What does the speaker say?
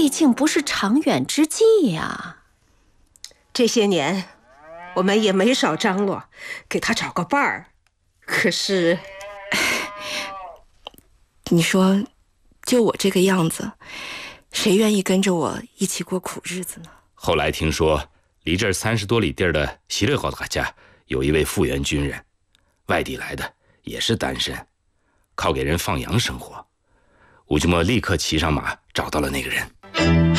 毕竟不是长远之计呀。 这些年，我们也没少张罗，给他找个伴儿。可是， 你说，就我这个样子，谁愿意跟着我一起过苦日子呢？ 后来听说，离这儿30多里地儿的西勒高大家有一位复员军人，外地来的，也是单身，靠给人放羊生活。吴君莫立刻骑上马，找到了那个人。